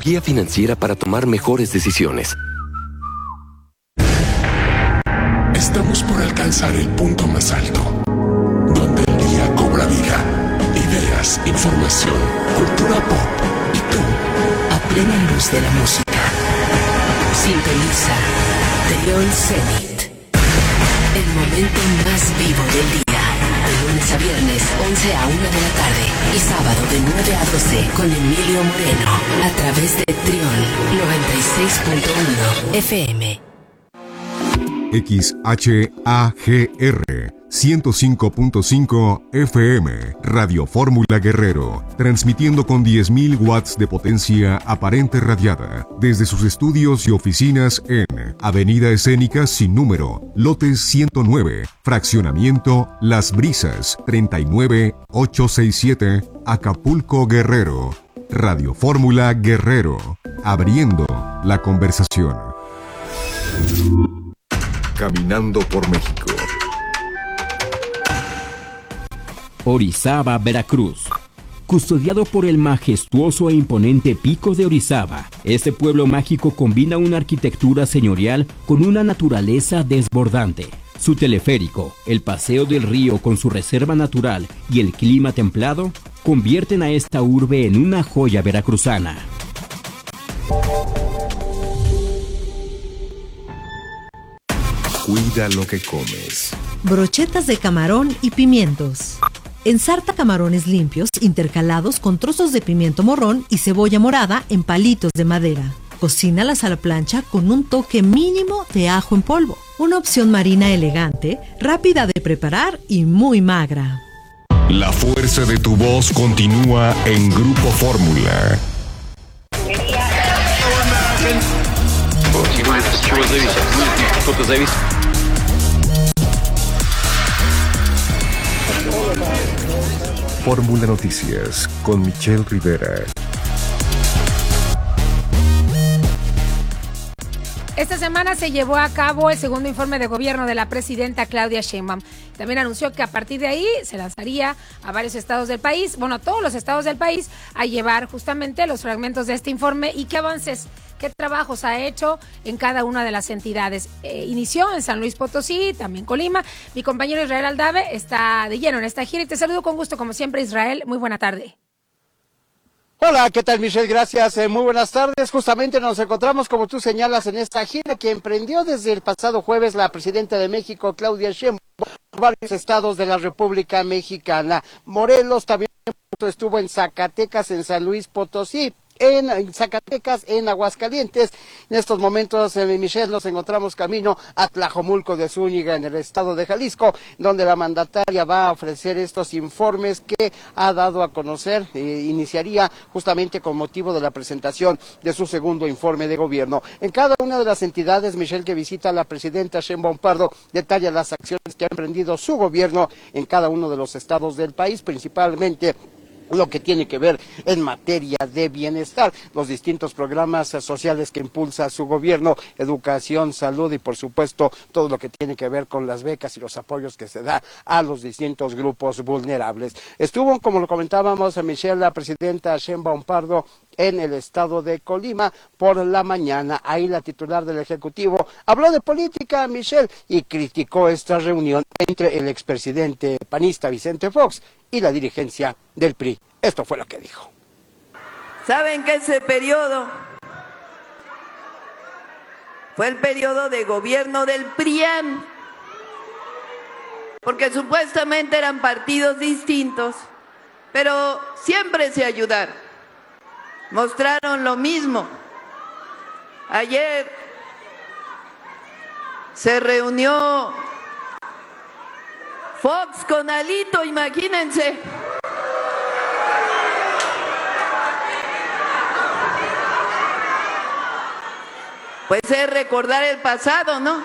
guía financiera para tomar mejores decisiones. Estamos por alcanzar el punto más alto, donde el día cobra vida. Ideas, información, cultura pop y tú, a plena luz de la música. Sintoniza Trión Zenit, el momento más vivo del día. De lunes a viernes, 11 a 1 de la tarde. Y sábado de 9 a 12 con Emilio Moreno. A través de Trión 96.1 FM. XHAGR 105.5 FM, Radio Fórmula Guerrero, transmitiendo con 10.000 watts de potencia aparente radiada, desde sus estudios y oficinas en Avenida Escénica sin número, lote 109, fraccionamiento Las Brisas, 39867, Acapulco, Guerrero. Radio Fórmula Guerrero, abriendo la conversación. Caminando por México. Orizaba, Veracruz. Custodiado por el majestuoso e imponente Pico de Orizaba, este pueblo mágico combina una arquitectura señorial con una naturaleza desbordante. Su teleférico, el paseo del río con su reserva natural y el clima templado convierten a esta urbe en una joya veracruzana. Cuida lo que comes. Brochetas de camarón y pimientos. Ensarta camarones limpios intercalados con trozos de pimiento morrón y cebolla morada en palitos de madera. Cocínalas a la plancha con un toque mínimo de ajo en polvo. Una opción marina elegante, rápida de preparar y muy magra. La fuerza de tu voz continúa en Grupo Fórmula. Fórmula Noticias con Michelle Rivera. Esta semana se llevó a cabo el segundo informe de gobierno de la presidenta Claudia Sheinbaum. También anunció que a partir de ahí se lanzaría a varios estados del país, a todos los estados del país, a llevar justamente los fragmentos de este informe y qué avances, qué trabajos ha hecho en cada una de las entidades. Inició en San Luis Potosí, también Colima. Mi compañero Israel Aldave está de lleno en esta gira y te saludo con gusto como siempre, Israel. Muy buena tarde. Hola, ¿qué tal, Michelle? Gracias, muy buenas tardes. Justamente nos encontramos, como tú señalas, en esta gira que emprendió desde el pasado jueves la presidenta de México, Claudia Sheinbaum, por varios estados de la República Mexicana. Morelos también estuvo en Zacatecas, en San Luis Potosí, en Zacatecas, en Aguascalientes. En estos momentos, Michelle, nos encontramos camino a Tlajomulco de Zúñiga, en el estado de Jalisco, donde la mandataria va a ofrecer estos informes que ha dado a conocer. Iniciaría justamente con motivo de la presentación de su segundo informe de gobierno. En cada una de las entidades, Michelle, que visita la presidenta Sheinbaum Pardo, detalla las acciones que ha emprendido su gobierno en cada uno de los estados del país, principalmente lo que tiene que ver en materia de bienestar, los distintos programas sociales que impulsa su gobierno, educación, salud y por supuesto todo lo que tiene que ver con las becas y los apoyos que se da a los distintos grupos vulnerables. Estuvo, como lo comentábamos, Michelle, la presidenta Sheinbaum Pardo en el estado de Colima por la mañana. Ahí la titular del Ejecutivo habló de política, Michelle, y criticó esta reunión entre el expresidente panista Vicente Fox y la dirigencia del PRI. Esto fue lo que dijo. ¿Saben que ese periodo fue el periodo de gobierno del PRIAN? Porque supuestamente eran partidos distintos, pero siempre se ayudaron. Mostraron lo mismo. Ayer se reunió Fox con Alito, imagínense. Pues es recordar el pasado, ¿no?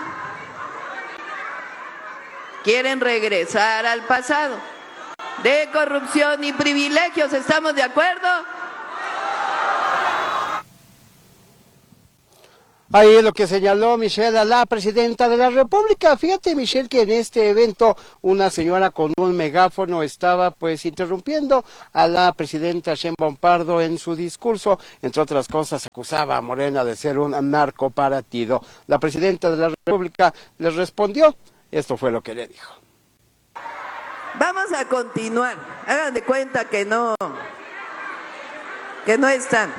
Quieren regresar al pasado de corrupción y privilegios, ¿estamos de acuerdo? Ahí es lo que señaló Michelle a la presidenta de la República. Fíjate, Michelle, que en este evento una señora con un megáfono estaba pues interrumpiendo a la presidenta Sheinbaum Pardo en su discurso. Entre otras cosas, acusaba a Morena de ser un narcopartido. La presidenta de la República les respondió. Esto fue lo que le dijo. Vamos a continuar. Hagan de cuenta que no están.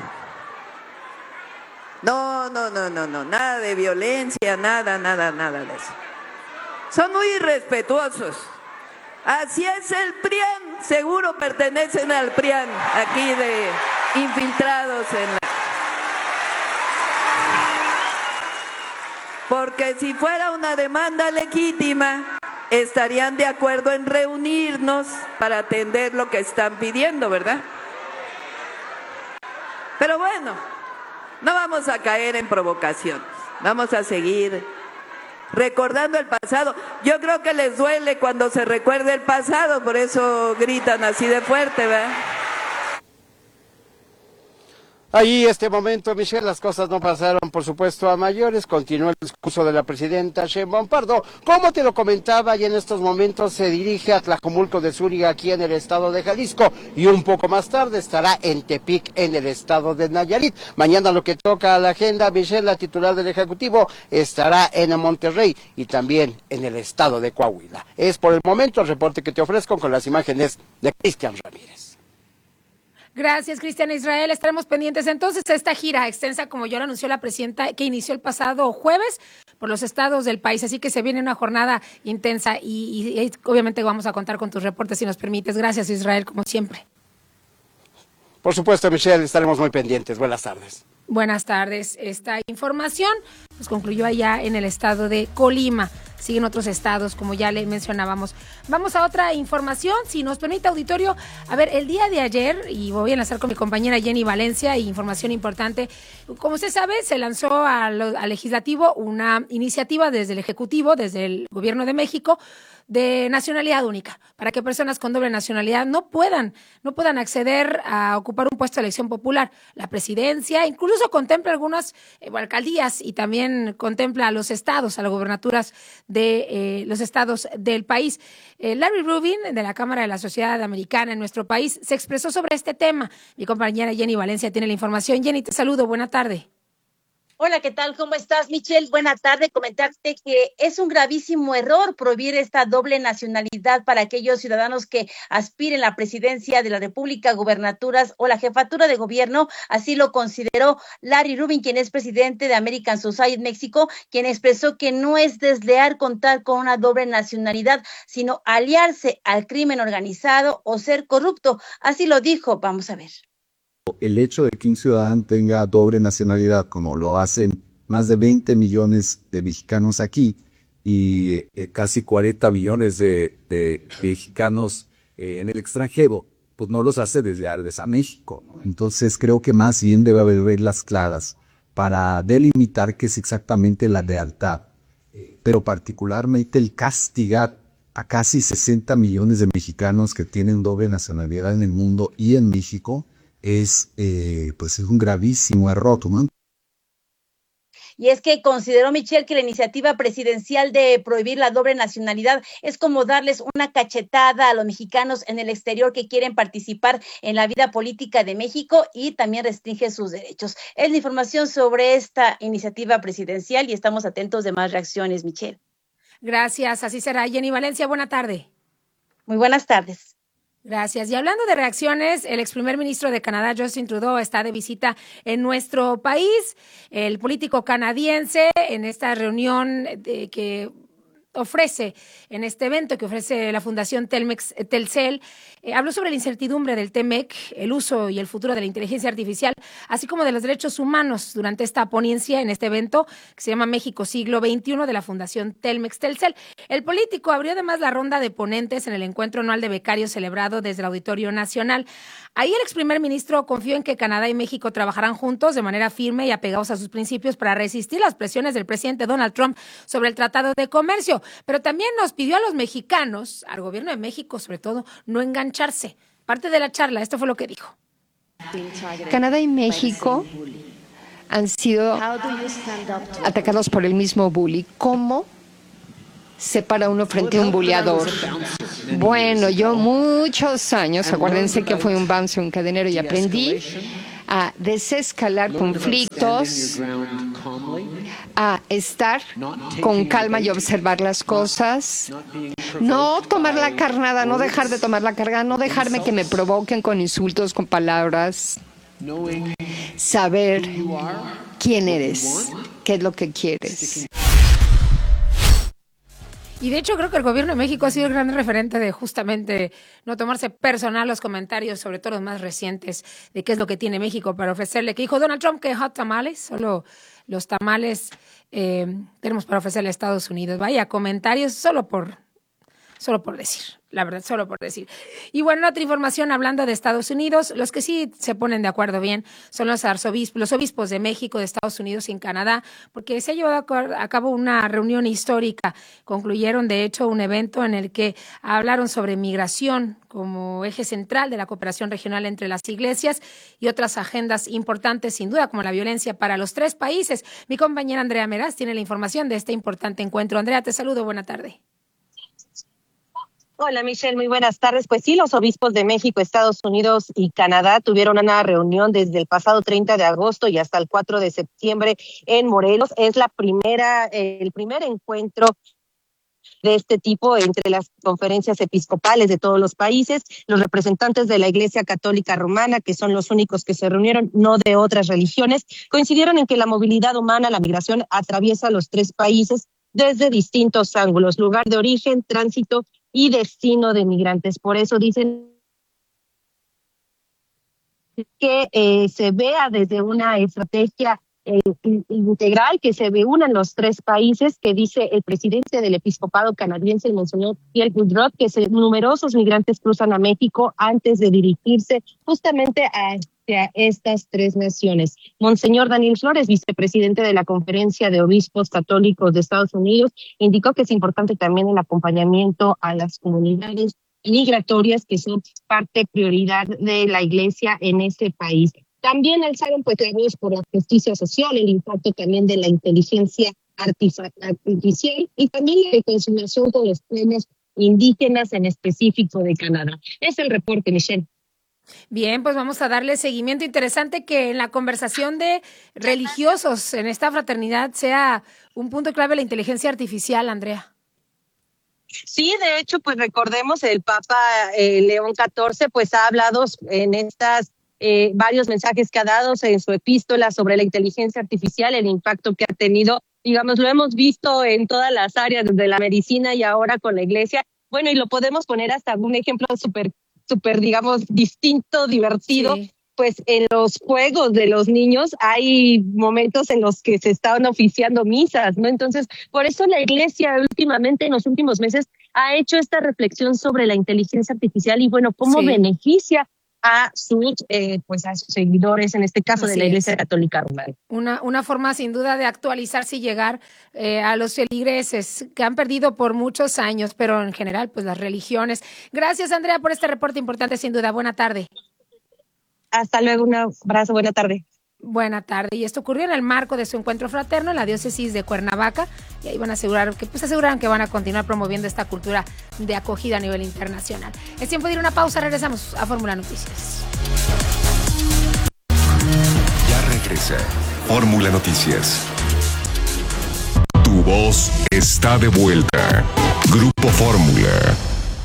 No, nada de violencia, nada de eso. Son muy irrespetuosos. Así es el PRIAN, seguro pertenecen al PRIAN, aquí de infiltrados en la... Porque si fuera una demanda legítima, estarían de acuerdo en reunirnos para atender lo que están pidiendo, ¿verdad? Pero bueno, no vamos a caer en provocaciones, vamos a seguir recordando el pasado. Yo creo que les duele cuando se recuerde el pasado, por eso gritan así de fuerte, ¿verdad? Ahí este momento, Michelle, las cosas no pasaron, por supuesto, a mayores. Continuó el discurso de la presidenta Sheinbaum Pardo. Como te lo comentaba, y en estos momentos se dirige a Tlajomulco de Zúñiga, aquí en el estado de Jalisco, y un poco más tarde estará en Tepic, en el estado de Nayarit. Mañana lo que toca a la agenda, Michelle, la titular del Ejecutivo, estará en Monterrey y también en el estado de Coahuila. Es por el momento el reporte que te ofrezco con las imágenes de Cristian Ramírez. Gracias, Cristian Israel. Estaremos pendientes entonces de esta gira extensa, como ya lo anunció la presidenta, que inició el pasado jueves por los estados del país. Así que se viene una jornada intensa y obviamente vamos a contar con tus reportes si nos permites. Gracias, Israel, como siempre. Por supuesto, Michelle, estaremos muy pendientes. Buenas tardes. Buenas tardes. Esta información pues concluyó allá en el estado de Colima. Siguen otros estados, como ya le mencionábamos. Vamos a otra información, si nos permite, auditorio. A ver, el día de ayer, y voy a enlazar con mi compañera Jenny Valencia, y información importante. Como usted sabe, se lanzó al legislativo una iniciativa desde el Ejecutivo, desde el Gobierno de México, de nacionalidad única, para que personas con doble nacionalidad no puedan acceder a ocupar un puesto de elección popular. La presidencia incluso contempla algunas alcaldías y también contempla a los estados, a las gobernaturas de los estados del país. Larry Rubin, de la Cámara de la Sociedad Americana en nuestro país, se expresó sobre este tema. Mi compañera Jenny Valencia tiene la información. Jenny, te saludo. Buena tarde. Hola, ¿qué tal? ¿Cómo estás, Michelle? Buena tarde. Comentarte que es un gravísimo error prohibir esta doble nacionalidad para aquellos ciudadanos que aspiren a la presidencia de la República, gubernaturas o la jefatura de gobierno. Así lo consideró Larry Rubin, quien es presidente de American Society México, quien expresó que no es desleal contar con una doble nacionalidad, sino aliarse al crimen organizado o ser corrupto. Así lo dijo. Vamos a ver. El hecho de que un ciudadano tenga doble nacionalidad, como lo hacen más de 20 millones de mexicanos aquí y casi 40 millones de mexicanos en el extranjero, pues no los hace desleales a México, ¿no? Entonces creo que más bien debe haber reglas claras para delimitar qué es exactamente la lealtad, pero particularmente el castigar a casi 60 millones de mexicanos que tienen doble nacionalidad en el mundo y en México, es un gravísimo error, ¿no? Y es que consideró Michelle que la iniciativa presidencial de prohibir la doble nacionalidad es como darles una cachetada a los mexicanos en el exterior que quieren participar en la vida política de México y también restringe sus derechos. Es la información sobre esta iniciativa presidencial y estamos atentos de más reacciones, Michelle. Gracias, así será. Jenny Valencia, buena tarde. Muy buenas tardes. Gracias. Y hablando de reacciones, el ex primer ministro de Canadá, Justin Trudeau, está de visita en nuestro país. El político canadiense, en esta reunión que ofrece, en este evento que ofrece la Fundación Telcel, habló sobre la incertidumbre del TMEC, el uso y el futuro de la inteligencia artificial, así como de los derechos humanos durante esta ponencia en este evento que se llama México Siglo XXI de la Fundación Telcel. El político abrió además la ronda de ponentes en el encuentro anual de becarios celebrado desde el Auditorio Nacional. Ahí el ex primer ministro confió en que Canadá y México trabajarán juntos de manera firme y apegados a sus principios para resistir las presiones del presidente Donald Trump sobre el Tratado de Comercio. Pero también nos pidió a los mexicanos, al gobierno de México sobre todo, no engancharse. Parte de la charla, esto fue lo que dijo. Canadá y México han sido atacados por el mismo bully. ¿Cómo se para uno frente a un bulleador? Bueno, yo muchos años, acuérdense que fui un bouncer, un cadenero, y aprendí a desescalar conflictos, a estar con calma y observar las cosas, no tomar la carnada, no dejar de tomar la carga, no dejarme que me provoquen con insultos, con palabras, saber quién eres, qué es lo que quieres. Y de hecho creo que el gobierno de México ha sido el gran referente de justamente no tomarse personal los comentarios, sobre todo los más recientes, de qué es lo que tiene México para ofrecerle. Que dijo Donald Trump que hot tamales, solo los tamales tenemos para ofrecerle a Estados Unidos. Vaya, comentarios solo por decir. La verdad, solo por decir. Y bueno, otra información hablando de Estados Unidos, los que sí se ponen de acuerdo bien son los obispos de México, de Estados Unidos y en Canadá, porque se ha llevado a cabo una reunión histórica. Concluyeron, de hecho, un evento en el que hablaron sobre migración como eje central de la cooperación regional entre las iglesias y otras agendas importantes, sin duda, como la violencia para los 3 países. Mi compañera Andrea Meraz tiene la información de este importante encuentro. Andrea, te saludo. Buena tarde. Hola Michelle, muy buenas tardes. Pues sí, los obispos de México, Estados Unidos y Canadá tuvieron una reunión desde el pasado 30 de agosto y hasta el 4 de septiembre en Morelos. Es el primer encuentro de este tipo entre las conferencias episcopales de todos los países. Los representantes de la Iglesia Católica Romana, que son los únicos que se reunieron, no de otras religiones, coincidieron en que la movilidad humana, la migración, atraviesa los 3 países desde distintos ángulos: lugar de origen, tránsito y destino de migrantes. Por eso dicen que se vea desde una estrategia integral, que se unan los 3 países, que dice el presidente del episcopado canadiense, el monseñor Pierre Goudreau, que numerosos migrantes cruzan a México antes de dirigirse justamente hacia estas 3 naciones. Monseñor Daniel Flores, vicepresidente de la Conferencia de Obispos Católicos de Estados Unidos, indicó que es importante también el acompañamiento a las comunidades migratorias, que son parte prioridad de la Iglesia en ese país. También alzaron pues la voz por la justicia social, el impacto también de la inteligencia artificial y también la reconciliación con los pueblos indígenas, en específico de Canadá. Es el reporte, Michelle. Bien, pues vamos a darle seguimiento. Interesante que en la conversación de religiosos en esta fraternidad sea un punto clave la inteligencia artificial, Andrea. Sí, de hecho, pues recordemos, el Papa León XIV pues ha hablado en estas varios mensajes que ha dado en su epístola sobre la inteligencia artificial, el impacto que ha tenido, digamos, lo hemos visto en todas las áreas, desde la medicina y ahora con la Iglesia. Bueno, y lo podemos poner hasta un ejemplo súper, digamos, distinto, divertido. Sí. Pues en los juegos de los niños hay momentos en los que se estaban oficiando misas, ¿no? Entonces, por eso la Iglesia últimamente, en los últimos meses, ha hecho esta reflexión sobre la inteligencia artificial y, bueno, cómo beneficia a sus seguidores, en este caso de la Iglesia Católica Romana. Una forma sin duda de actualizarse y llegar a los feligreses que han perdido por muchos años, pero en general pues las religiones. Gracias, Andrea, por este reporte importante, sin duda. Buena tarde. Hasta luego, un abrazo, buena tarde. Buena tarde. Y esto ocurrió en el marco de su encuentro fraterno en la diócesis de Cuernavaca, y ahí aseguraron que van a continuar promoviendo esta cultura de acogida a nivel internacional. Es tiempo de ir a una pausa, regresamos a Fórmula Noticias. Ya regresa Fórmula Noticias. Tu voz está de vuelta. Grupo Fórmula.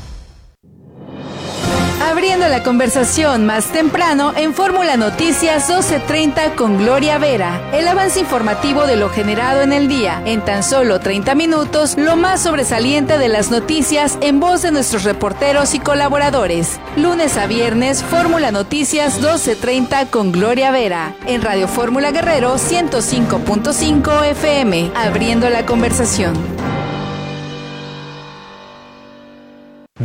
Abriendo la conversación más temprano en Fórmula Noticias 12:30 con Gloria Vera. El avance informativo de lo generado en el día. En tan solo 30 minutos, lo más sobresaliente de las noticias en voz de nuestros reporteros y colaboradores. Lunes a viernes, Fórmula Noticias 12:30 con Gloria Vera. En Radio Fórmula Guerrero 105.5 FM. Abriendo la conversación.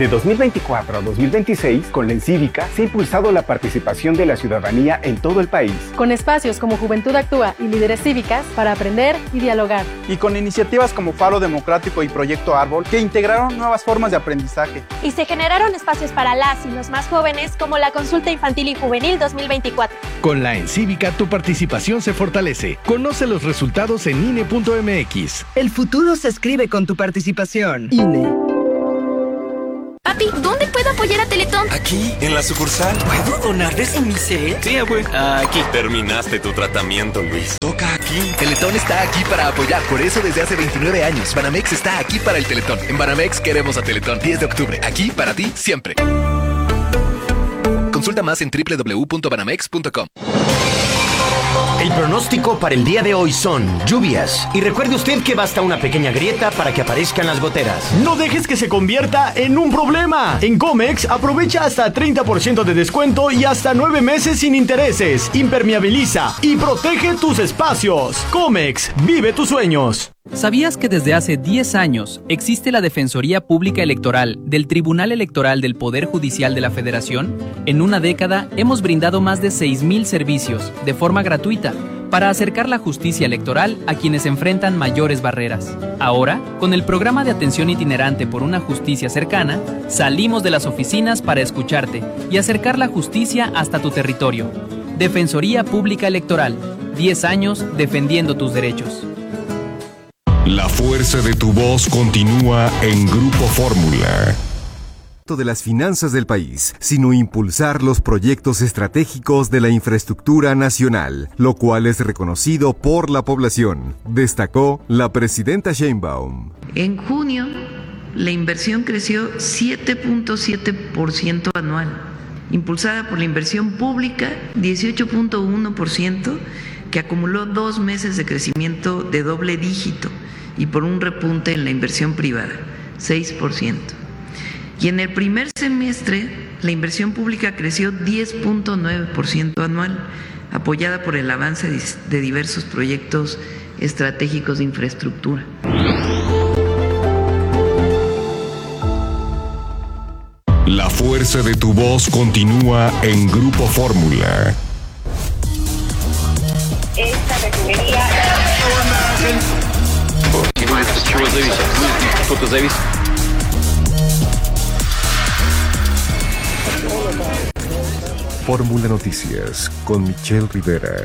De 2024 a 2026, con la Encívica se ha impulsado la participación de la ciudadanía en todo el país. Con espacios como Juventud Actúa y Líderes Cívicas para aprender y dialogar. Y con iniciativas como Faro Democrático y Proyecto Árbol que integraron nuevas formas de aprendizaje. Y se generaron espacios para las y los más jóvenes como la Consulta Infantil y Juvenil 2024. Con la Encívica tu participación se fortalece. Conoce los resultados en INE.mx. El futuro se escribe con tu participación. INE. Papi, ¿dónde puedo apoyar a Teletón? Aquí, en la sucursal. ¿Puedo donar desde mi cel? Sí, abue. Aquí. Terminaste tu tratamiento, Luis. Toca aquí. Teletón está aquí para apoyar. Por eso desde hace 29 años, Banamex está aquí para el Teletón. En Banamex queremos a Teletón. 10 de octubre. Aquí para ti, siempre. Consulta más en www.banamex.com. El pronóstico para el día de hoy son lluvias. Y recuerde usted que basta una pequeña grieta para que aparezcan las goteras. No dejes que se convierta en un problema. En Comex aprovecha hasta 30% de descuento y hasta 9 meses sin intereses. Impermeabiliza y protege tus espacios. Comex, vive tus sueños. ¿Sabías que desde hace 10 años existe la Defensoría Pública Electoral del Tribunal Electoral del Poder Judicial de la Federación? En una década hemos brindado más de 6,000 servicios de forma gratuita para acercar la justicia electoral a quienes enfrentan mayores barreras. Ahora, con el programa de atención itinerante por una justicia cercana, salimos de las oficinas para escucharte y acercar la justicia hasta tu territorio. Defensoría Pública Electoral, 10 años defendiendo tus derechos. La fuerza de tu voz continúa en Grupo Fórmula. De las finanzas del país, sino impulsar los proyectos estratégicos de la infraestructura nacional, lo cual es reconocido por la población, destacó la presidenta Sheinbaum. En junio, la inversión creció 7.7% anual, impulsada por la inversión pública 18.1%, que acumuló 2 meses de crecimiento de doble dígito, y por un repunte en la inversión privada, 6%. Y en el primer semestre, la inversión pública creció 10.9% anual, apoyada por el avance de diversos proyectos estratégicos de infraestructura. La fuerza de tu voz continúa en Grupo Fórmula. Esta refinería... Fórmula Noticias con Michelle Rivera.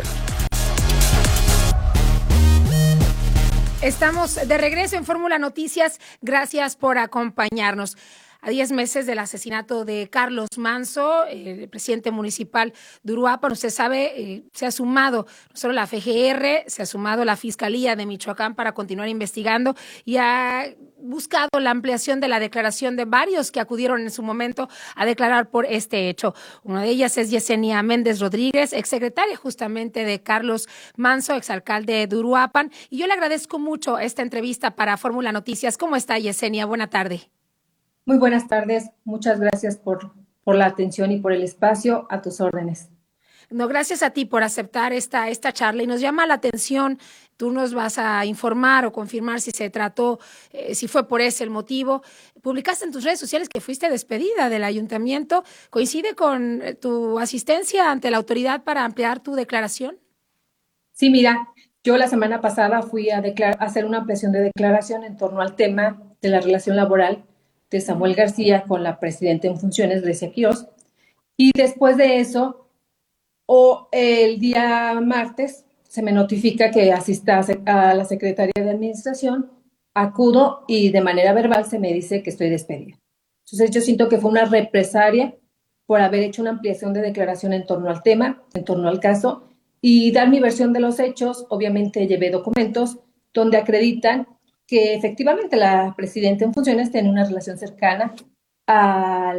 Estamos de regreso en Fórmula Noticias. Gracias por acompañarnos. A 10 meses del asesinato de Carlos Manso, el presidente municipal de Uruapan, usted sabe, se ha sumado no solo la FGR, se ha sumado la Fiscalía de Michoacán para continuar investigando y ha buscado la ampliación de la declaración de varios que acudieron en su momento a declarar por este hecho. Una de ellas es Yesenia Méndez Rodríguez, exsecretaria justamente de Carlos Manso, exalcalde de Uruapan. Y yo le agradezco mucho esta entrevista para Fórmula Noticias. ¿Cómo está, Yesenia? Buena tarde. Muy buenas tardes, muchas gracias por la atención y por el espacio, a tus órdenes. No, gracias a ti por aceptar esta charla y nos llama la atención, tú nos vas a informar o confirmar si se trató, si fue por ese el motivo. Publicaste en tus redes sociales que fuiste despedida del ayuntamiento, ¿coincide con tu asistencia ante la autoridad para ampliar tu declaración? Sí, mira, yo la semana pasada fui a hacer una ampliación de declaración en torno al tema de la relación laboral de Samuel García con la presidenta en funciones, Grecia Quiroz, y después de eso, el día martes, se me notifica que asista a la Secretaría de Administración, acudo y de manera verbal se me dice que estoy despedida. Entonces yo siento que fue una represalia por haber hecho una ampliación de declaración en torno al tema, en torno al caso, y dar mi versión de los hechos. Obviamente llevé documentos donde acreditan que efectivamente la presidenta en funciones tiene una relación cercana a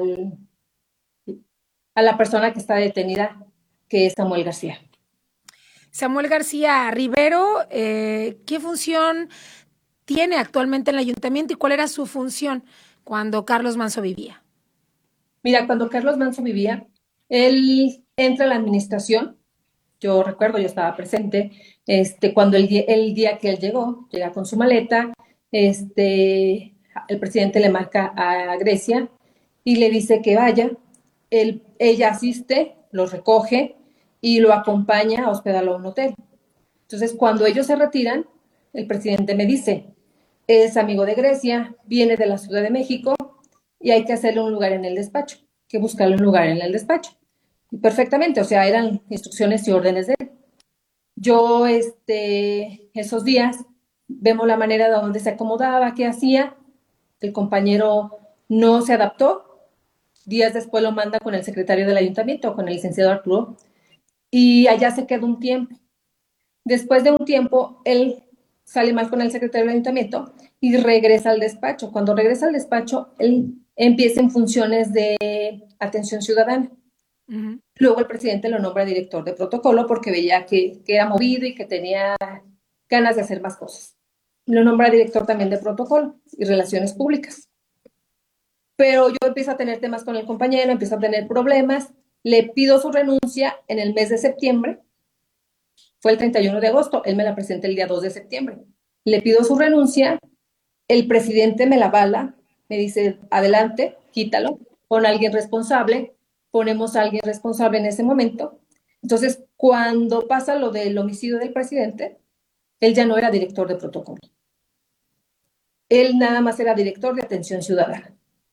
la persona que está detenida, que es Samuel García. Samuel García Rivero, ¿qué función tiene actualmente en el ayuntamiento y cuál era su función cuando Carlos Manso vivía? Mira, cuando Carlos Manso vivía, él entra a la administración. Yo recuerdo, yo estaba presente, cuando el día que él llega con su maleta, el presidente le marca a Grecia y le dice que vaya. Ella asiste, lo recoge y lo acompaña a hospedarlo a un hotel. Entonces, cuando ellos se retiran, el presidente me dice, es amigo de Grecia, viene de la Ciudad de México y hay que hacerle un lugar en el despacho, que buscarle un lugar en el despacho. Y perfectamente, o sea, eran instrucciones y órdenes de él. Yo, esos días, vemos la manera de dónde se acomodaba, qué hacía. El compañero no se adaptó. Días después lo manda con el secretario del ayuntamiento, con el licenciado Arturo, y allá se quedó un tiempo. Después de un tiempo, él sale mal con el secretario del ayuntamiento y regresa al despacho. Cuando regresa al despacho, él empieza en funciones de atención ciudadana. Uh-huh. Luego el presidente lo nombra director de protocolo porque veía que era movido y que tenía ganas de hacer más cosas. Lo nombra director también de protocolo y relaciones públicas. Pero yo empiezo a tener temas con el compañero, empiezo a tener problemas, le pido su renuncia en el mes de septiembre, fue el 31 de agosto, él me la presenta el día 2 de septiembre. Le pido su renuncia, el presidente me la avala, me dice, adelante, quítalo, pon a alguien responsable, ponemos a alguien responsable en ese momento. Entonces, cuando pasa lo del homicidio del presidente, él ya no era director de protocolo. Él nada más era director de atención ciudadana.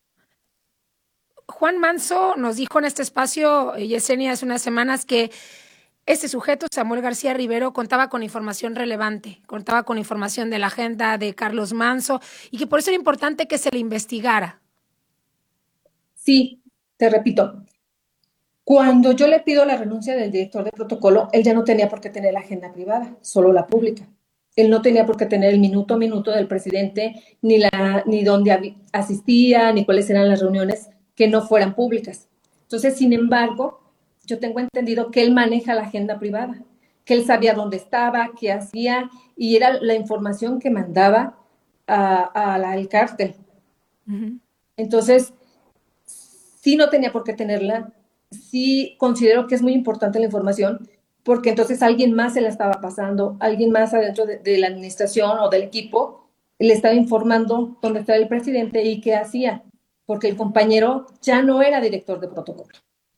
Juan Manso nos dijo en este espacio, Yesenia, hace unas semanas, que este sujeto, Samuel García Rivero, contaba con información relevante, contaba con información de la agenda de Carlos Manso y que por eso era importante que se le investigara. Sí, te repito, cuando yo le pido la renuncia del director de protocolo, él ya no tenía por qué tener la agenda privada, solo la pública. Él no tenía por qué tener el minuto a minuto del presidente, ni dónde asistía, ni cuáles eran las reuniones que no fueran públicas. Entonces, sin embargo, yo tengo entendido que él maneja la agenda privada, que él sabía dónde estaba, qué hacía, y era la información que mandaba al cártel. Uh-huh. Entonces, sí no tenía por qué tenerla, sí considero que es muy importante la información, porque entonces alguien más se la estaba pasando, alguien más adentro de la administración o del equipo le estaba informando dónde estaba el presidente y qué hacía, porque el compañero ya no era director de protocolo.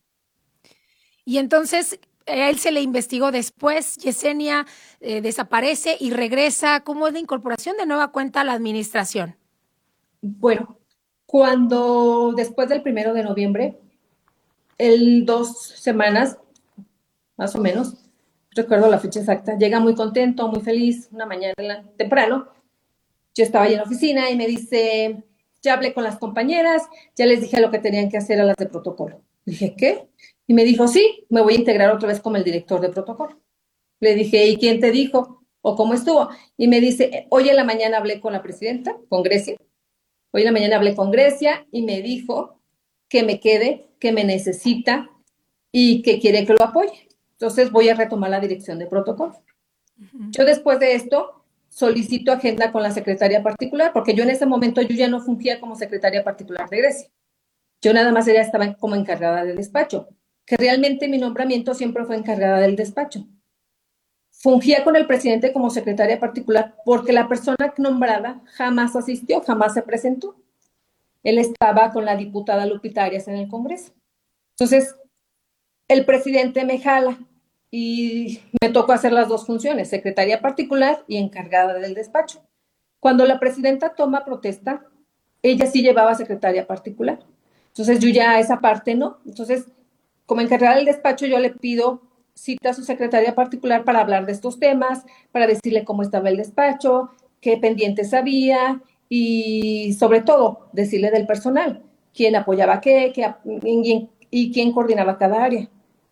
Y entonces a él se le investigó después, Yesenia desaparece y regresa. ¿Cómo es la incorporación de nueva cuenta a la administración? Bueno, cuando después del 1 de noviembre, 2 semanas, más o menos, recuerdo la fecha exacta, llega muy contento, muy feliz, una mañana temprano. Yo estaba ahí en la oficina y me dice, ya hablé con las compañeras, ya les dije lo que tenían que hacer a las de protocolo. Dije, ¿qué? Y me dijo, sí, me voy a integrar otra vez como el director de protocolo. Le dije, ¿y quién te dijo? ¿O cómo estuvo? Y me dice, hoy en la mañana hablé con la presidenta, con Grecia. Hoy en la mañana hablé con Grecia y me dijo que me quede, que me necesita y que quiere que lo apoye. Entonces voy a retomar la dirección de protocolo. Uh-huh. Yo después de esto solicito agenda con la secretaria particular, porque yo en ese momento yo ya no fungía como secretaria particular de Grecia. Yo nada más estaba como encargada del despacho, que realmente mi nombramiento siempre fue encargada del despacho. Fungía con el presidente como secretaria particular porque la persona nombrada jamás asistió, jamás se presentó. Él estaba con la diputada Lupita Arias en el Congreso. Entonces, el presidente me jala y me tocó hacer las dos funciones, secretaria particular y encargada del despacho. Cuando la presidenta toma protesta, ella sí llevaba secretaria particular. Entonces, yo ya esa parte no. Entonces, como encargada del despacho, yo le pido cita a su secretaria particular para hablar de estos temas, para decirle cómo estaba el despacho, qué pendientes había y, sobre todo, decirle del personal, quién apoyaba qué y quién coordinaba cada área.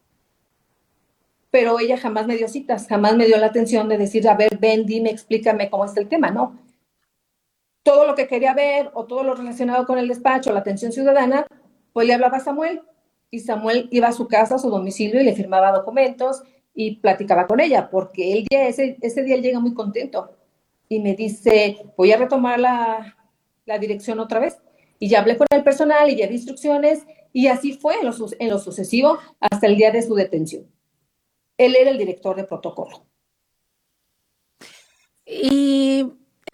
Pero ella jamás me dio citas, jamás me dio la atención de decir, a ver, ven, dime, explícame cómo está el tema, no. Todo lo que quería ver o todo lo relacionado con el despacho, la atención ciudadana, pues le hablaba a Samuel. Y Samuel iba a su casa, a su domicilio, y le firmaba documentos y platicaba con ella, porque ese día él llega muy contento y me dice, voy a retomar la dirección otra vez. Y ya hablé con el personal y ya di instrucciones, y así fue en lo sucesivo hasta el día de su detención. Él era el director de protocolo. Y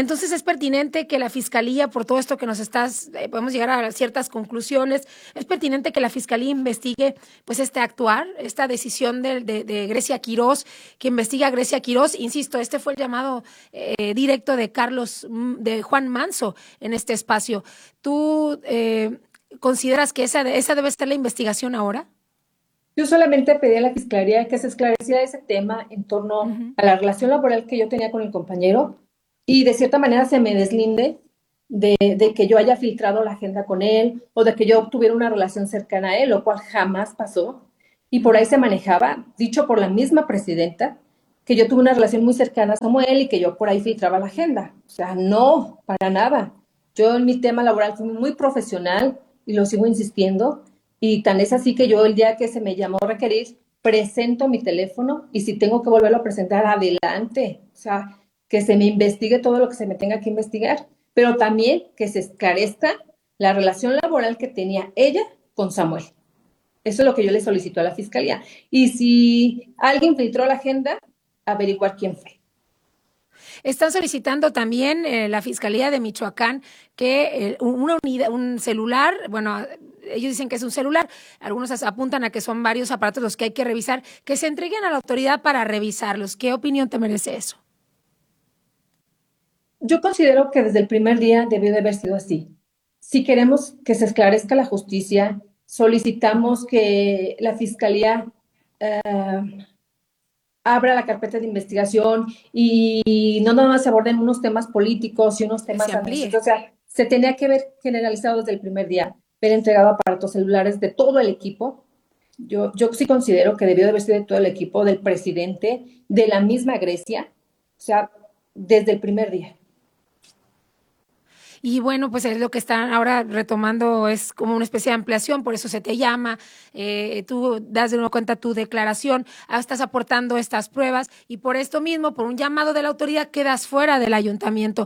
Entonces es pertinente que la Fiscalía, por todo esto que nos estás, podemos llegar a ciertas conclusiones, es pertinente que la Fiscalía investigue pues este actuar, esta decisión de Grecia Quirós, que investiga a Grecia Quirós. Insisto, este fue el llamado directo de Juan Manso en este espacio. ¿Tú consideras que esa debe ser la investigación ahora? Yo solamente pedí a la Fiscalía que se esclareciera ese tema en torno a la relación laboral que yo tenía con el compañero, y de cierta manera se me deslinde de que yo haya filtrado la agenda con él o de que yo tuviera una relación cercana a él, lo cual jamás pasó. Y por ahí se manejaba, dicho por la misma presidenta, que yo tuve una relación muy cercana a Samuel y que yo por ahí filtraba la agenda. O sea, no, para nada. Yo en mi tema laboral fui muy profesional y lo sigo insistiendo. Y tan es así que yo el día que se me llamó a requerir, presento mi teléfono, y si tengo que volverlo a presentar, adelante. O sea, que se me investigue todo lo que se me tenga que investigar, pero también que se esclarezca la relación laboral que tenía ella con Samuel. Eso es lo que yo le solicito a la Fiscalía. Y si alguien filtró la agenda, averiguar quién fue. Están solicitando también la Fiscalía de Michoacán que un celular, bueno, ellos dicen que es un celular, algunos apuntan a que son varios aparatos los que hay que revisar, que se entreguen a la autoridad para revisarlos. ¿Qué opinión te merece eso? Yo considero que desde el primer día debió de haber sido así. Si queremos que se esclarezca la justicia, solicitamos que la Fiscalía abra la carpeta de investigación y no nada más se aborden unos temas políticos y unos temas administrativos. O sea, se tenía que haber generalizado desde el primer día, haber entregado aparatos celulares de todo el equipo. Yo sí considero que debió de haber sido de todo el equipo, del presidente, de la misma Grecia, o sea, desde el primer día. Y bueno, pues es lo que están ahora retomando, es como una especie de ampliación, por eso se te llama, tú das de nuevo cuenta tu declaración, estás aportando estas pruebas y por esto mismo, por un llamado de la autoridad, quedas fuera del ayuntamiento.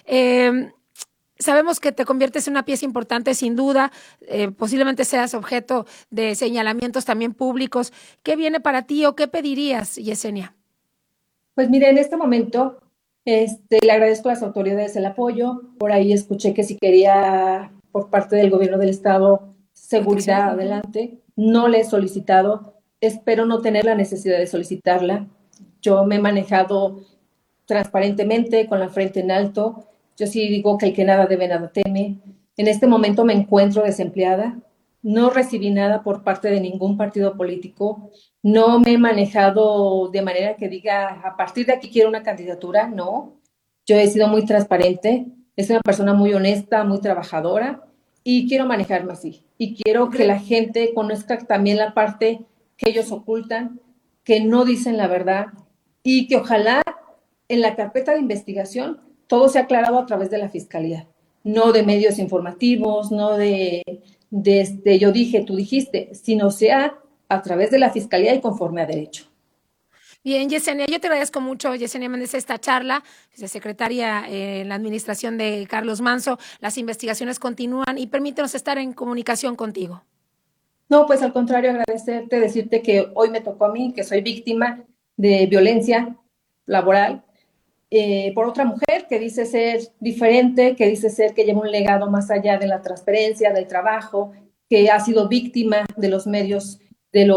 Sabemos que te conviertes en una pieza importante, sin duda, posiblemente seas objeto de señalamientos también públicos. ¿Qué viene para ti o qué pedirías, Yesenia? Pues mire, en este momento le agradezco a las autoridades el apoyo. Por ahí escuché que si quería por parte del gobierno del estado seguridad, adelante. No le he solicitado, espero no tener la necesidad de solicitarla. Yo me he manejado transparentemente, con la frente en alto. Yo sí digo que el que nada debe, nada teme. En este momento me encuentro desempleada. No recibí nada por parte de ningún partido político. No me he manejado de manera que diga, a partir de aquí quiero una candidatura. No, yo he sido muy transparente. Es una persona muy honesta, muy trabajadora y quiero manejarme así. Y quiero que la gente conozca también la parte que ellos ocultan, que no dicen la verdad y que ojalá en la carpeta de investigación todo sea aclarado a través de la Fiscalía, no de medios informativos, no de yo dije, tú dijiste, sino sea a través de la Fiscalía y conforme a derecho. Bien, Yesenia, yo te agradezco mucho, Yesenia Méndez, esta charla, secretaria en la administración de Carlos Manso. Las investigaciones continúan y permítenos estar en comunicación contigo. No, pues al contrario, agradecerte, decirte que hoy me tocó a mí, que soy víctima de violencia laboral por otra mujer que dice ser diferente, que dice ser que lleva un legado más allá de la transparencia, del trabajo, que ha sido víctima de los medios, de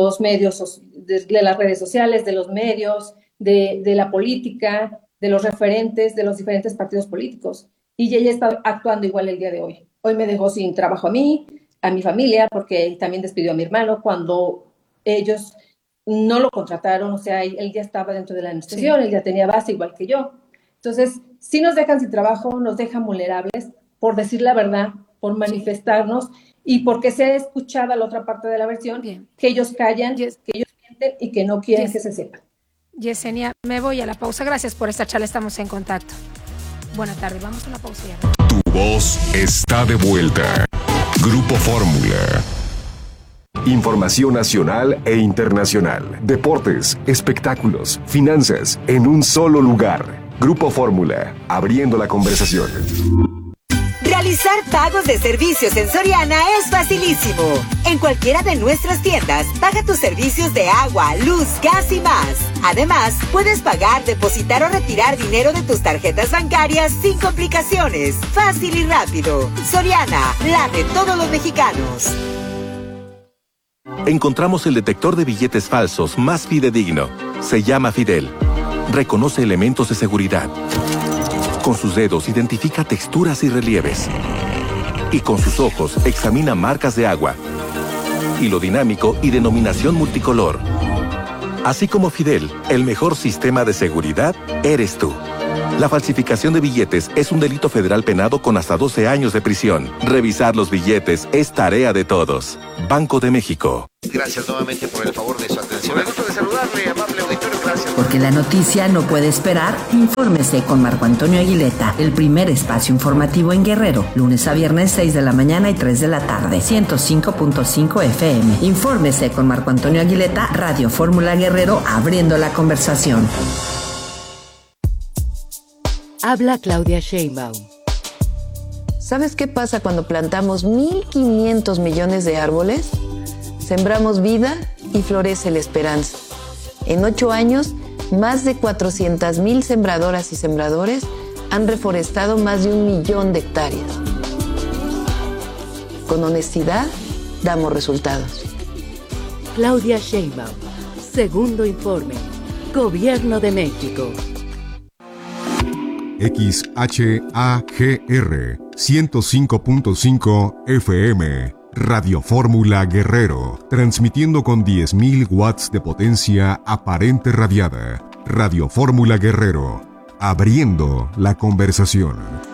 las redes sociales, de los medios, de la política, de los referentes, de los diferentes partidos políticos. Y ella está actuando igual el día de hoy. Hoy me dejó sin trabajo a mí, a mi familia, porque también despidió a mi hermano cuando ellos no lo contrataron. O sea, él ya estaba dentro de la administración, él ya tenía base igual que yo. Entonces, si nos dejan sin trabajo, nos dejan vulnerables por decir la verdad, por manifestarnos y porque sea escuchada la otra parte de la versión, que ellos callan, que ellos mienten y que no quieren que se sepa. Yesenia, me voy a la pausa. Gracias por esta charla, estamos en contacto. Buenas tardes, vamos a una pausa ya. Tu voz está de vuelta. Grupo Fórmula. Información nacional e internacional. Deportes, espectáculos, finanzas, en un solo lugar. Grupo Fórmula, abriendo la conversación. Realizar pagos de servicios en Soriana es facilísimo. En cualquiera de nuestras tiendas, paga tus servicios de agua, luz, gas y más. Además, puedes pagar, depositar o retirar dinero de tus tarjetas bancarias sin complicaciones. Fácil y rápido. Soriana, la de todos los mexicanos. Encontramos el detector de billetes falsos más fidedigno. Se llama Fidel. Reconoce elementos de seguridad. Con sus dedos identifica texturas y relieves. Y con sus ojos examina marcas de agua. Hilo dinámico y denominación multicolor. Así como Fidel, el mejor sistema de seguridad eres tú. La falsificación de billetes es un delito federal penado con hasta 12 años de prisión. Revisar los billetes es tarea de todos. Banco de México. Gracias nuevamente por el favor de su atención. Me gusta de saludarle, amable auditorio. Gracias. Porque la noticia no puede esperar, infórmese con Marco Antonio Aguileta, el primer espacio informativo en Guerrero, lunes a viernes 6 de la mañana y 3 de la tarde, 105.5 FM. Infórmese con Marco Antonio Aguileta, Radio Fórmula Guerrero, abriendo la conversación. Habla Claudia Sheinbaum. ¿Sabes qué pasa cuando plantamos 1.500 millones de árboles? Sembramos vida y florece la esperanza. En 8 años, más de 400,000 sembradoras y sembradores han reforestado más de 1 millón de hectáreas. Con honestidad, damos resultados. Claudia Sheinbaum. Segundo informe. Gobierno de México. XHAGR 105.5 FM Radio Fórmula Guerrero, transmitiendo con 10.000 watts de potencia aparente radiada. Radio Fórmula Guerrero, abriendo la conversación.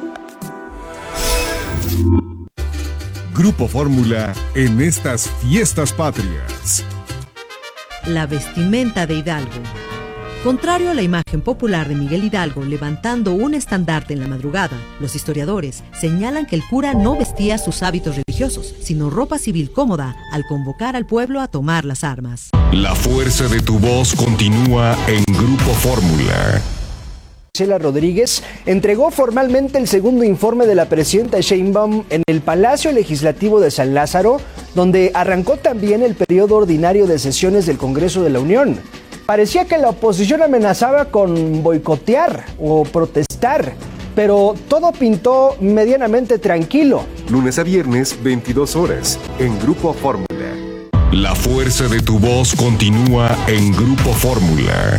Grupo Fórmula en estas fiestas patrias. La vestimenta de Hidalgo. Contrario a la imagen popular de Miguel Hidalgo levantando un estandarte en la madrugada, los historiadores señalan que el cura no vestía sus hábitos religiosos, sino ropa civil cómoda al convocar al pueblo a tomar las armas. La fuerza de tu voz continúa en Grupo Fórmula. Marcela Rodríguez entregó formalmente el segundo informe de la presidenta Sheinbaum en el Palacio Legislativo de San Lázaro, donde arrancó también el periodo ordinario de sesiones del Congreso de la Unión. Parecía que la oposición amenazaba con boicotear o protestar, pero todo pintó medianamente tranquilo. Lunes a viernes, 22 horas, en Grupo Fórmula. La fuerza de tu voz continúa en Grupo Fórmula.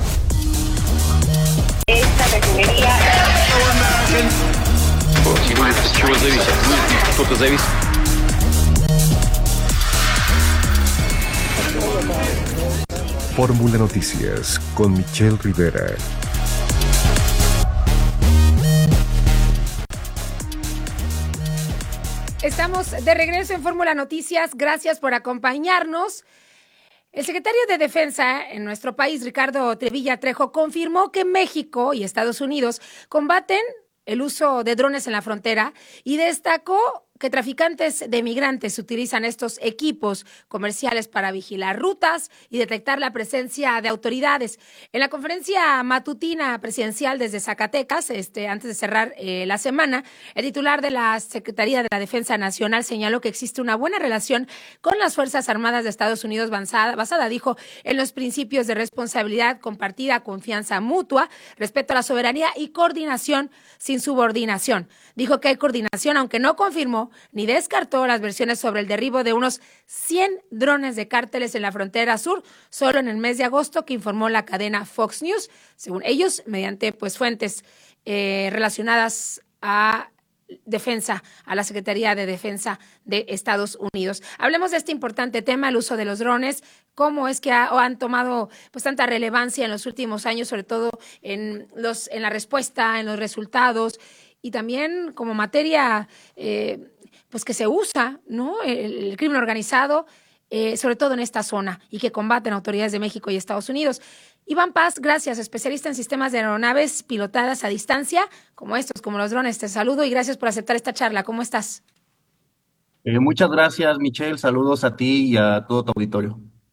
Esta refinería... Fórmula Noticias con Michelle Rivera. Estamos de regreso en Fórmula Noticias. Gracias por acompañarnos. El secretario de Defensa en nuestro país, Ricardo Trevilla Trejo, confirmó que México y Estados Unidos combaten el uso de drones en la frontera y destacó que traficantes de migrantes utilizan estos equipos comerciales para vigilar rutas y detectar la presencia de autoridades. En la conferencia matutina presidencial desde Zacatecas, antes de cerrar la semana, el titular de la Secretaría de la Defensa Nacional señaló que existe una buena relación con las Fuerzas Armadas de Estados Unidos basada, dijo, en los principios de responsabilidad compartida, confianza mutua, respeto a la soberanía y coordinación sin subordinación. Dijo que hay coordinación, aunque no confirmó ni descartó las versiones sobre el derribo de unos 100 drones de cárteles en la frontera sur, solo en el mes de agosto, que informó la cadena Fox News, según ellos, mediante fuentes relacionadas a Defensa, a la Secretaría de Defensa de Estados Unidos. Hablemos de este importante tema, el uso de los drones, cómo es que han tomado tanta relevancia en los últimos años, sobre todo en la respuesta, en los resultados, y también como materia que se usa, ¿no? El crimen organizado, sobre todo en esta zona, y que combaten autoridades de México y Estados Unidos. Iván Paz, gracias, especialista en sistemas de aeronaves pilotadas a distancia, como estos, como los drones. Te saludo y gracias por aceptar esta charla. ¿Cómo estás? Muchas gracias, Michelle. Saludos a ti y a todo tu auditorio.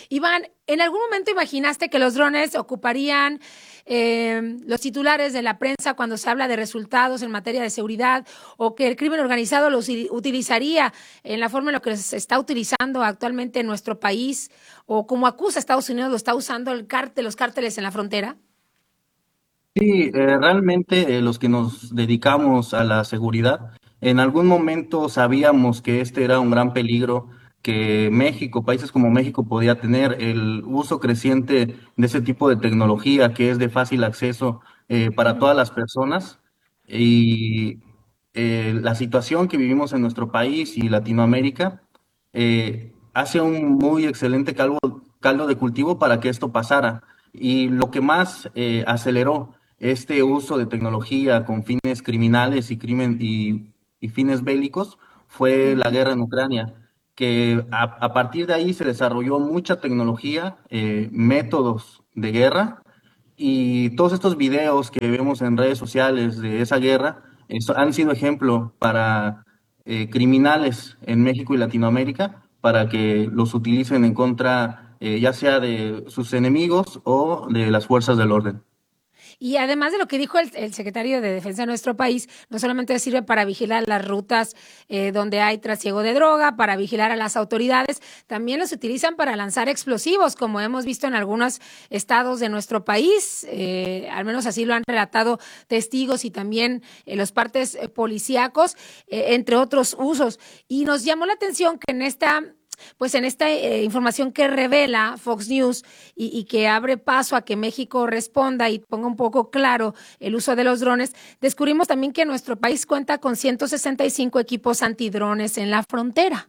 Iván, ¿en algún momento imaginaste que los drones ocuparían los titulares de la prensa cuando se habla de resultados en materia de seguridad, o que el crimen organizado los utilizaría en la forma en la que se está utilizando actualmente en nuestro país, o como acusa Estados Unidos lo está usando los cárteles en la frontera? Sí, realmente los que nos dedicamos a la seguridad, en algún momento sabíamos que este era un gran peligro que México, países como México podía tener, el uso creciente de ese tipo de tecnología que es de fácil acceso para todas las personas, y la situación que vivimos en nuestro país y Latinoamérica hace un muy excelente caldo de cultivo para que esto pasara. Y lo que más aceleró este uso de tecnología con fines criminales y fines bélicos fue la guerra en Ucrania, que a partir de ahí se desarrolló mucha tecnología, métodos de guerra, y todos estos videos que vemos en redes sociales de esa guerra han sido ejemplo para criminales en México y Latinoamérica para que los utilicen en contra ya sea de sus enemigos o de las fuerzas del orden. Y además de lo que dijo el secretario de Defensa de nuestro país, no solamente sirve para vigilar las rutas donde hay trasiego de droga, para vigilar a las autoridades, también los utilizan para lanzar explosivos, como hemos visto en algunos estados de nuestro país, al menos así lo han relatado testigos y también los partes policíacos, entre otros usos. Y nos llamó la atención que en esta información que revela Fox News y que abre paso a que México responda y ponga un poco claro el uso de los drones, descubrimos también que nuestro país cuenta con 165 equipos antidrones en la frontera.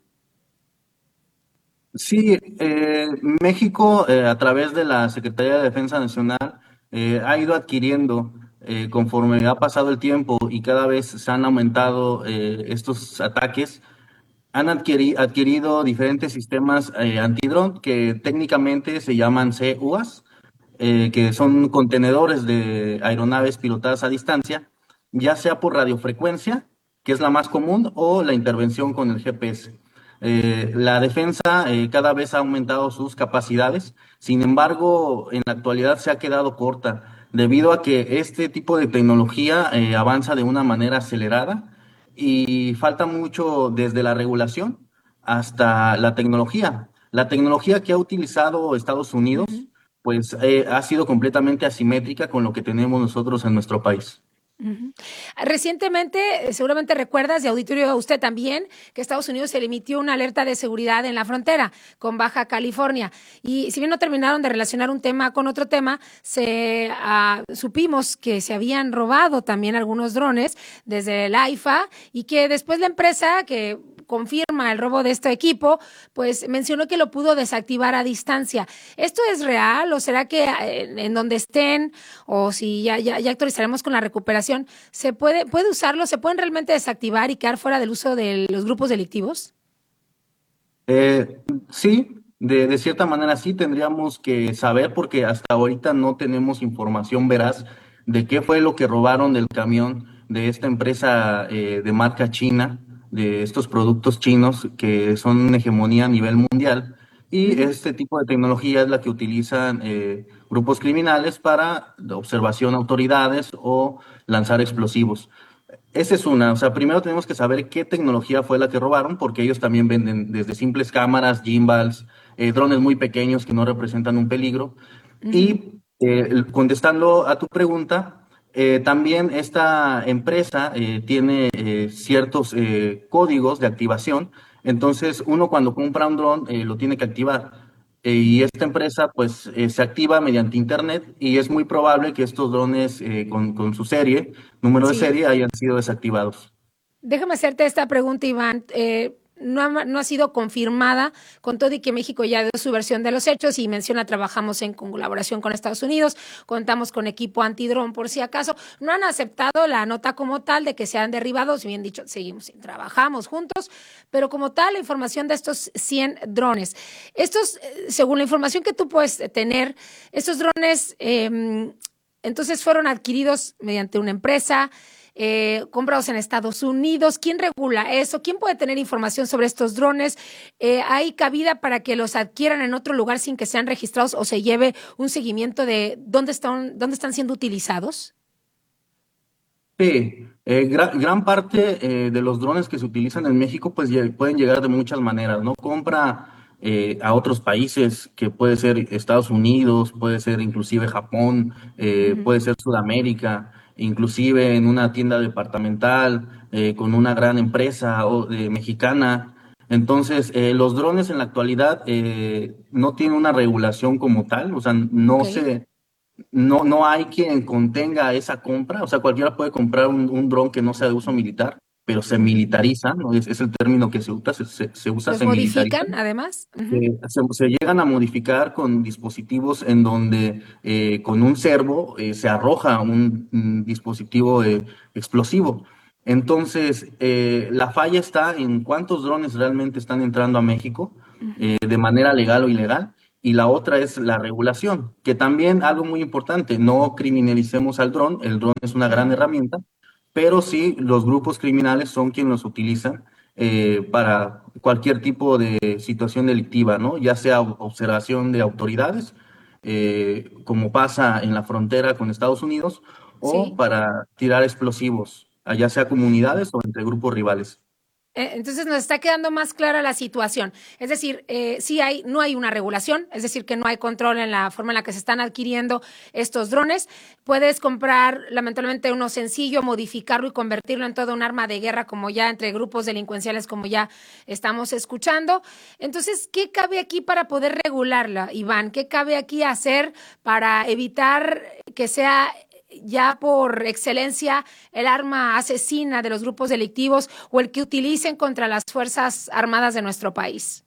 Sí, México a través de la Secretaría de Defensa Nacional ha ido adquiriendo conforme ha pasado el tiempo y cada vez se han aumentado estos ataques. Han adquirido diferentes sistemas antidrón que técnicamente se llaman CUAS, que son contenedores de aeronaves pilotadas a distancia, ya sea por radiofrecuencia, que es la más común, o la intervención con el GPS. La defensa cada vez ha aumentado sus capacidades, sin embargo, en la actualidad se ha quedado corta, debido a que este tipo de tecnología avanza de una manera acelerada, y falta mucho desde la regulación hasta la tecnología. La tecnología que ha utilizado Estados Unidos, pues ha sido completamente asimétrica con lo que tenemos nosotros en nuestro país. Recientemente, seguramente recuerdas, y auditorio usted también, que Estados Unidos se le emitió una alerta de seguridad en la frontera con Baja California. Y si bien no terminaron de relacionar un tema con otro tema, supimos que se habían robado también algunos drones desde el AIFA y que después la empresa que confirma el robo de este equipo, pues mencionó que lo pudo desactivar a distancia. ¿Esto es real o será que en donde estén, o si ya actualizaremos con la recuperación, se puede usarlo, se pueden realmente desactivar y quedar fuera del uso de los grupos delictivos? Sí, de cierta manera sí tendríamos que saber, porque hasta ahorita no tenemos información veraz de qué fue lo que robaron del camión de esta empresa de marca china, de estos productos chinos que son una hegemonía a nivel mundial, y este tipo de tecnología es la que utilizan grupos criminales para observación a autoridades o lanzar explosivos. Esa es una, o sea, primero tenemos que saber qué tecnología fue la que robaron, porque ellos también venden desde simples cámaras, gimbals, drones muy pequeños que no representan un peligro. Y contestando a tu pregunta, también esta empresa tiene ciertos códigos de activación, entonces uno cuando compra un dron lo tiene que activar. Y esta empresa pues se activa mediante internet, y es muy probable que estos drones con su número de serie, hayan sido desactivados. Déjame hacerte esta pregunta, Iván. No ha sido confirmada, con todo y que México ya dio su versión de los hechos y menciona trabajamos en colaboración con Estados Unidos, contamos con equipo antidrón por si acaso. No han aceptado la nota como tal de que se han derribado, si bien dicho, trabajamos juntos, pero como tal la información de estos 100 drones. Estos, según la información que tú puedes tener, estos drones entonces fueron adquiridos mediante una empresa. comprados en Estados Unidos. ¿Quién regula eso? ¿Quién puede tener información sobre estos drones? ¿Hay cabida para que los adquieran en otro lugar sin que sean registrados o se lleve un seguimiento de dónde están siendo utilizados? Sí, gran parte de los drones que se utilizan en México pues pueden llegar de muchas maneras, ¿no? Compra a otros países, que puede ser Estados Unidos, puede ser inclusive Japón, puede ser Sudamérica, inclusive en una tienda departamental, con una gran empresa mexicana. Entonces, los drones en la actualidad no tienen una regulación como tal, o sea, no hay quien contenga esa compra, o sea, cualquiera puede comprar un dron que no sea de uso militar, pero se militariza, ¿no? Es el término que se usa, se usa, ¿Los se militariza. modifican además? Se llegan a modificar con dispositivos en donde con un servo se arroja un dispositivo explosivo. Entonces, la falla está en cuántos drones realmente están entrando a México de manera legal o ilegal. Y la otra es la regulación, que también algo muy importante, no criminalicemos al dron, el dron es una gran herramienta, pero sí los grupos criminales son quienes los utilizan para cualquier tipo de situación delictiva, ¿no? Ya sea observación de autoridades, como pasa en la frontera con Estados Unidos, o para tirar explosivos, ya sea comunidades o entre grupos rivales. Entonces nos está quedando más clara la situación. Es decir, no hay una regulación, es decir, que no hay control en la forma en la que se están adquiriendo estos drones. Puedes comprar, lamentablemente, uno sencillo, modificarlo y convertirlo en todo un arma de guerra, como ya entre grupos delincuenciales, como ya estamos escuchando. Entonces, ¿qué cabe aquí para poder regularla, Iván? ¿Qué cabe aquí hacer para evitar que sea ya por excelencia el arma asesina de los grupos delictivos o el que utilicen contra las Fuerzas Armadas de nuestro país?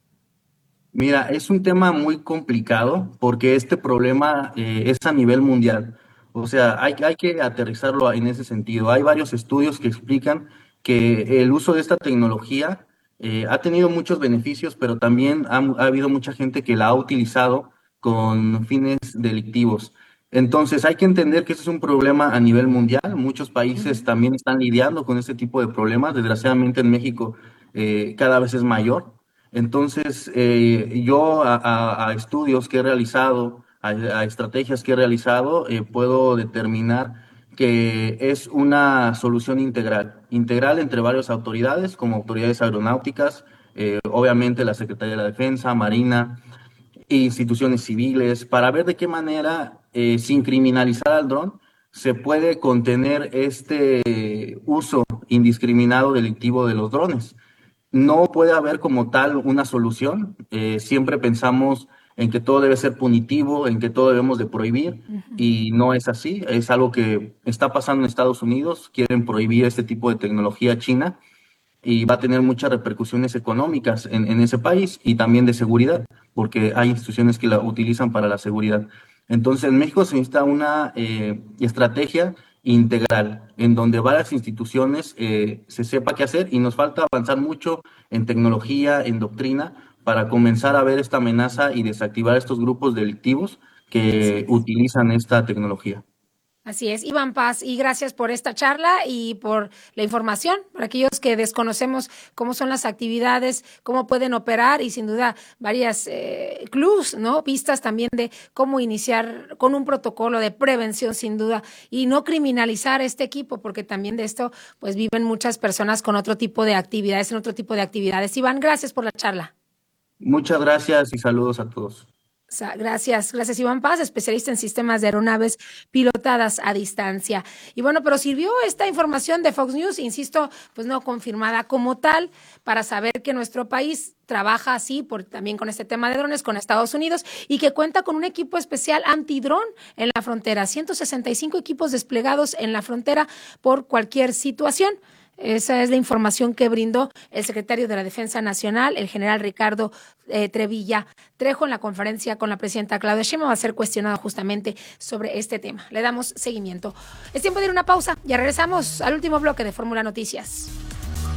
Mira, es un tema muy complicado porque este problema es a nivel mundial. O sea, hay que aterrizarlo en ese sentido. Hay varios estudios que explican que el uso de esta tecnología ha tenido muchos beneficios, pero también ha habido mucha gente que la ha utilizado con fines delictivos. Entonces hay que entender que este es un problema a nivel mundial. Muchos países también están lidiando con este tipo de problemas. Desgraciadamente en México cada vez es mayor. Entonces yo a estudios que he realizado, a estrategias que he realizado, puedo determinar que es una solución integral entre varias autoridades, como autoridades aeronáuticas, obviamente la Secretaría de la Defensa, Marina, instituciones civiles, para ver de qué manera, sin criminalizar al dron, se puede contener este uso indiscriminado delictivo de los drones. No puede haber como tal una solución. Siempre pensamos en que todo debe ser punitivo, en que todo debemos de prohibir, y no es así. Es algo que está pasando en Estados Unidos. Quieren prohibir este tipo de tecnología china y va a tener muchas repercusiones económicas en ese país y también de seguridad, porque hay instituciones que la utilizan para la seguridad. Entonces, en México se necesita una estrategia integral, en donde varias instituciones se sepa qué hacer, y nos falta avanzar mucho en tecnología, en doctrina, para comenzar a ver esta amenaza y desactivar estos grupos delictivos que utilizan esta tecnología. Así es, Iván Paz, y gracias por esta charla y por la información, para aquellos que desconocemos cómo son las actividades, cómo pueden operar, y sin duda varias clues, ¿no? Pistas también de cómo iniciar con un protocolo de prevención, sin duda, y no criminalizar este equipo, porque también de esto pues viven muchas personas con otro tipo de actividades, en otro tipo de actividades. Iván, gracias por la charla. Muchas gracias y saludos a todos. Gracias Iván Paz, especialista en sistemas de aeronaves pilotadas a distancia. Y bueno, pero sirvió esta información de Fox News, insisto, pues no confirmada como tal, para saber que nuestro país trabaja así, también con este tema de drones, con Estados Unidos, y que cuenta con un equipo especial antidrón en la frontera, 165 equipos desplegados en la frontera por cualquier situación. Esa es la información que brindó el secretario de la Defensa Nacional, el general Ricardo Trevilla Trejo, en la conferencia con la presidenta Claudia Sheinbaum. Va a ser cuestionado justamente sobre este tema. Le damos seguimiento. Es tiempo de ir a una pausa. Ya regresamos al último bloque de Fórmula Noticias.